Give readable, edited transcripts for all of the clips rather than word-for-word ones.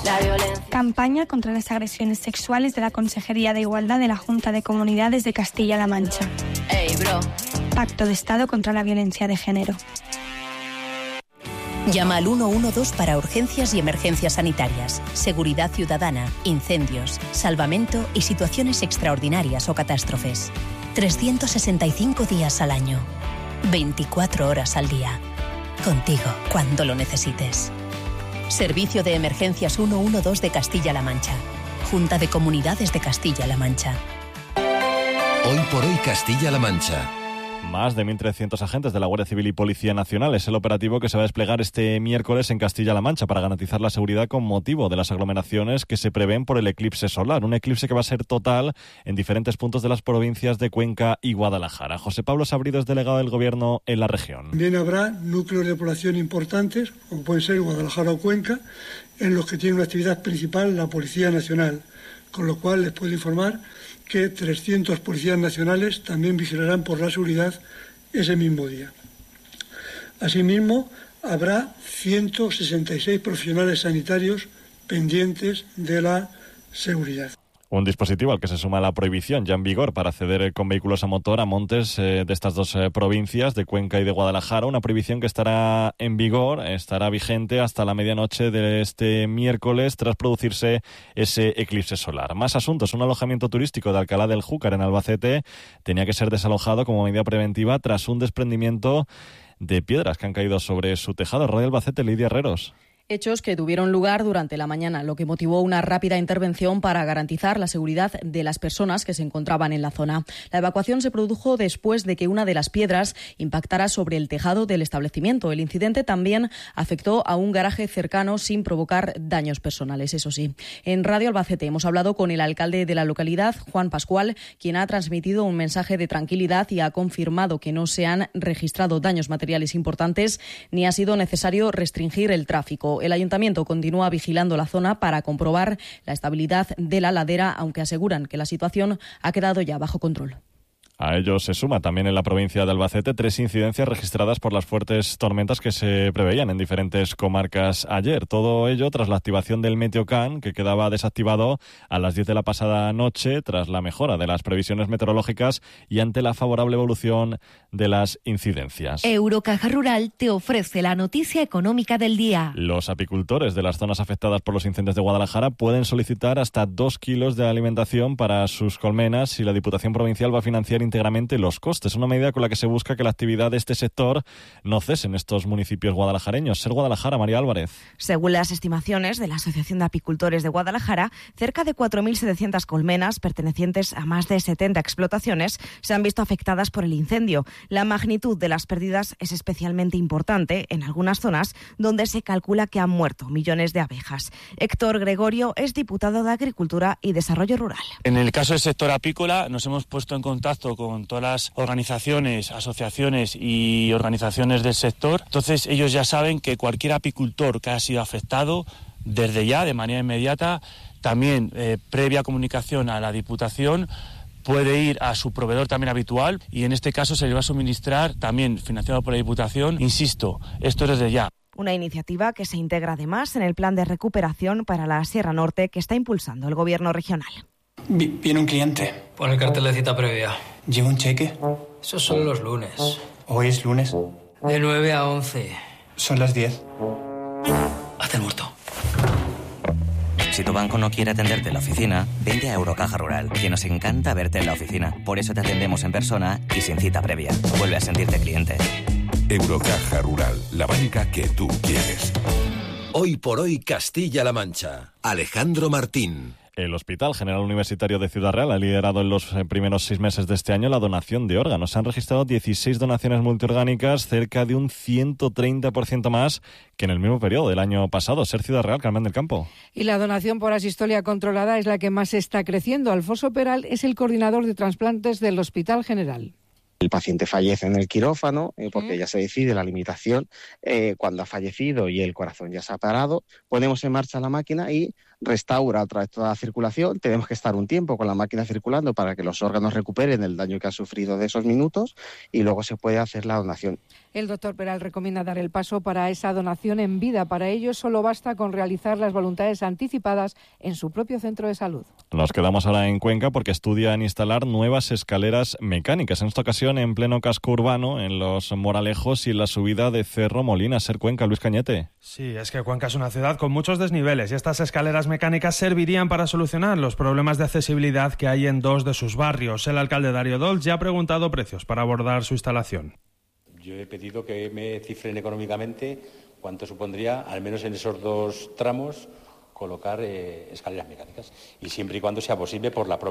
Campaña contra las agresiones sexuales de la Consejería de Igualdad de la Junta de Comunidades de Castilla-La Mancha. Pacto de Estado contra la violencia de género. Llama al 112 para urgencias y emergencias sanitarias, seguridad ciudadana, incendios, salvamento y situaciones extraordinarias o catástrofes. 365 días al año, 24 horas al día. Contigo cuando lo necesites. Servicio de Emergencias 112 de Castilla-La Mancha. Junta de Comunidades de Castilla-La Mancha. Hoy por hoy Castilla-La Mancha. Más de 1.300 agentes de la Guardia Civil y Policía Nacional es el operativo que se va a desplegar este miércoles en Castilla-La Mancha para garantizar la seguridad con motivo de las aglomeraciones que se prevén por el eclipse solar. Un eclipse que va a ser total en diferentes puntos de las provincias de Cuenca y Guadalajara. José Pablo Sabrido es delegado del Gobierno en la región. También habrá núcleos de población importantes, como pueden ser Guadalajara o Cuenca, en los que tiene una actividad principal la Policía Nacional, con lo cual les puedo informar que 300 policías nacionales también vigilarán por la seguridad ese mismo día. Asimismo, habrá 166 profesionales sanitarios pendientes de la seguridad. Un dispositivo al que se suma la prohibición ya en vigor para acceder con vehículos a motor a montes de estas dos provincias, de Cuenca y de Guadalajara. Una prohibición que estará en vigor, estará vigente hasta la medianoche de este miércoles tras producirse ese eclipse solar. Más asuntos. Un alojamiento turístico de Alcalá del Júcar en Albacete tenía que ser desalojado como medida preventiva tras un desprendimiento de piedras que han caído sobre su tejado. Radio Albacete, Lidia Herreros. Hechos que tuvieron lugar durante la mañana, lo que motivó una rápida intervención para garantizar la seguridad de las personas que se encontraban en la zona. La evacuación se produjo después de que una de las piedras impactara sobre el tejado del establecimiento. El incidente también afectó a un garaje cercano sin provocar daños personales, eso sí. En Radio Albacete hemos hablado con el alcalde de la localidad, Juan Pascual, quien ha transmitido un mensaje de tranquilidad y ha confirmado que no se han registrado daños materiales importantes ni ha sido necesario restringir el tráfico. El ayuntamiento continúa vigilando la zona para comprobar la estabilidad de la ladera, aunque aseguran que la situación ha quedado ya bajo control. A ello se suma también en la provincia de Albacete 3 incidencias registradas por las fuertes tormentas que se preveían en diferentes comarcas ayer. Todo ello tras la activación del Meteocan, que quedaba desactivado a las 10 de la pasada noche tras la mejora de las previsiones meteorológicas y ante la favorable evolución de las incidencias. Eurocaja Rural te ofrece la noticia económica del día. Los apicultores de las zonas afectadas por los incendios de Guadalajara pueden solicitar hasta 2 kilos de alimentación para sus colmenas y la Diputación Provincial va a financiar íntegramente los costes. Una medida con la que se busca que la actividad de este sector no cese en estos municipios guadalajareños. Ser Guadalajara, María Álvarez. Según las estimaciones de la Asociación de Apicultores de Guadalajara, cerca de 4.700 colmenas pertenecientes a más de 70 explotaciones se han visto afectadas por el incendio. La magnitud de las pérdidas es especialmente importante en algunas zonas donde se calcula que han muerto millones de abejas. Héctor Gregorio es diputado de Agricultura y Desarrollo Rural. En el caso del sector apícola nos hemos puesto en contacto con todas las organizaciones, asociaciones y organizaciones del sector. Entonces ellos ya saben que cualquier apicultor que haya sido afectado, desde ya, de manera inmediata, también previa comunicación a la Diputación, puede ir a su proveedor también habitual y en este caso se le va a suministrar también financiado por la Diputación. Insisto, esto es desde ya. Una iniciativa que se integra además en el plan de recuperación para la Sierra Norte que está impulsando el Gobierno regional. Viene un cliente. Pon el cartel de cita previa. ¿Lleva un cheque? Esos son los lunes. ¿Hoy es lunes? De 9 a 11. Son las 10. Haz el muerto. Si tu banco no quiere atenderte en la oficina, vente a Eurocaja Rural, que nos encanta verte en la oficina. Por eso te atendemos en persona y sin cita previa. Vuelve a sentirte cliente. Eurocaja Rural, la banca que tú quieres. Hoy por hoy Castilla-La Mancha. Alejandro Martín. El Hospital General Universitario de Ciudad Real ha liderado en los primeros 6 meses de este año la donación de órganos. Se han registrado 16 donaciones multiorgánicas, cerca de un 130% más que en el mismo periodo del año pasado. Ser Ciudad Real, Carmen del Campo. Y la donación por asistolia controlada es la que más está creciendo. Alfonso Peral es el coordinador de trasplantes del Hospital General. El paciente fallece en el quirófano porque ya se decide la limitación. Cuando ha fallecido y el corazón ya se ha parado, ponemos en marcha la máquina y restaura otra vez toda la circulación. Tenemos que estar un tiempo con la máquina circulando para que los órganos recuperen el daño que han sufrido de esos minutos y luego se puede hacer la donación. El doctor Peral recomienda dar el paso para esa donación en vida. Para ello solo basta con realizar las voluntades anticipadas en su propio centro de salud. Nos quedamos ahora en Cuenca porque estudian instalar nuevas escaleras mecánicas. En esta ocasión en pleno casco urbano, en Los Moralejos y en la subida de Cerro Molina. Ser Cuenca, Luis Cañete. Sí, es que Cuenca es una ciudad con muchos desniveles y estas escaleras mecánicas servirían para solucionar los problemas de accesibilidad que hay en 2 de sus barrios. El alcalde Darío Dolz ya ha preguntado precios para abordar su instalación. Yo he pedido que me cifren económicamente cuánto supondría, al menos en esos 2 tramos, colocar escaleras mecánicas. Y siempre y cuando sea posible por el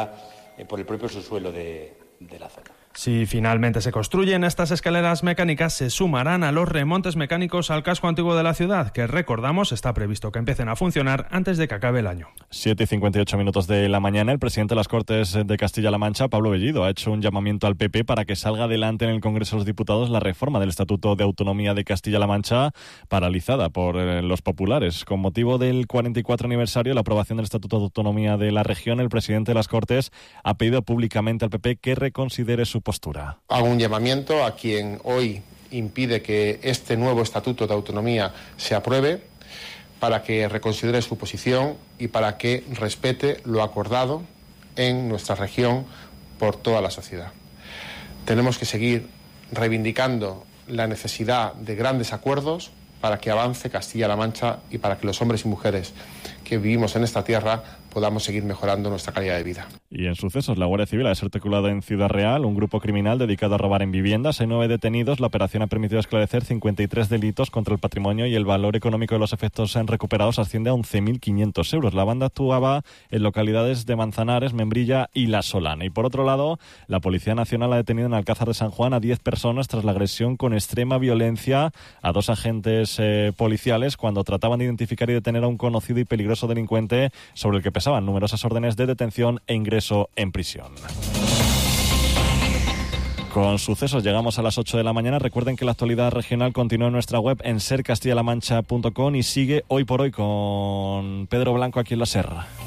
propio subsuelo de la zona. Si finalmente se construyen estas escaleras mecánicas, se sumarán a los remontes mecánicos al casco antiguo de la ciudad, que recordamos está previsto que empiecen a funcionar antes de que acabe el año. 7:58 de la mañana, el presidente de las Cortes de Castilla-La Mancha, Pablo Bellido, ha hecho un llamamiento al PP para que salga adelante en el Congreso de los Diputados la reforma del Estatuto de Autonomía de Castilla-La Mancha, paralizada por los populares. Con motivo del 44 aniversario de la aprobación del Estatuto de Autonomía de la región, el presidente de las Cortes ha pedido públicamente al PP que reconsidere su postura. Hago un llamamiento a quien hoy impide que este nuevo Estatuto de Autonomía se apruebe para que reconsidere su posición y para que respete lo acordado en nuestra región por toda la sociedad. Tenemos que seguir reivindicando la necesidad de grandes acuerdos para que avance Castilla-La Mancha y para que los hombres y mujeres que vivimos en esta tierra podamos seguir mejorando nuestra calidad de vida. Y en sucesos, la Guardia Civil ha desarticulado en Ciudad Real un grupo criminal dedicado a robar en viviendas. Hay 9 detenidos. La operación ha permitido esclarecer 53 delitos contra el patrimonio y el valor económico de los efectos recuperados asciende a 11.500 euros. La banda actuaba en localidades de Manzanares, Membrilla y La Solana. Y por otro lado, la Policía Nacional ha detenido en Alcázar de San Juan a 10 personas tras la agresión con extrema violencia a 2 agentes policiales cuando trataban de identificar y detener a un conocido y peligroso delincuente sobre el que pesaban numerosas órdenes de detención e ingreso en prisión. Con sucesos llegamos a las 8 de la mañana. Recuerden que la actualidad regional continúa en nuestra web en sercastillalamancha.com y sigue Hoy por Hoy con Pedro Blanco aquí en La Serra.